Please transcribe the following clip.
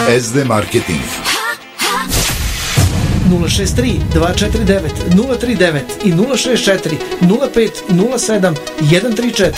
SD Marketing. 063 249 039 i 064 05 07 134.